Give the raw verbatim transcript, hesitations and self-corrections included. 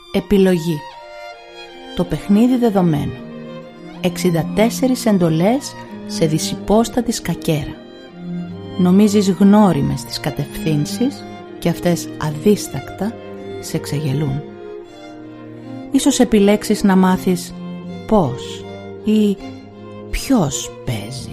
Επιλογή. Το παιχνίδι δεδομένο. εξήντα τέσσερις εντολές σε δυσυπόστατη σκακέρα. Νομίζεις γνώριμες τις κατευθύνσεις και αυτές αδίστακτα σε εξαγελούν. Ίσως επιλέξεις να μάθεις πώς ή ποιος παίζει.